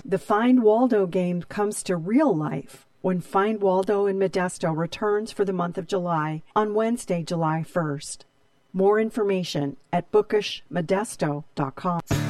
The Find Waldo game comes to real life when Find Waldo in Modesto returns for the month of July on Wednesday, July 1st. More information at bookishmodesto.com.